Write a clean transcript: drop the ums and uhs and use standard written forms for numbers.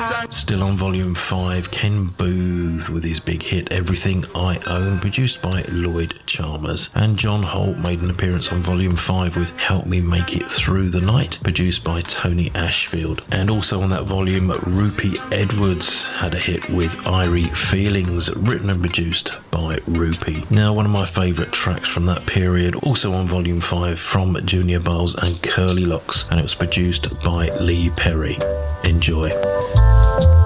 Still on Volume 5, Ken Booth with his big hit Everything I Own, produced by Lloyd Chalmers. And John Holt made an appearance on Volume 5 with Help Me Make It Through the Night, produced by Tony Ashfield. And also on that volume, Rupie Edwards had a hit with Irie Feelings, written and produced by Rupie. Now, one of my favourite tracks from that period, also on Volume 5, from Junior Byles and Curly Locks, and it was produced by Lee Perry. Enjoy.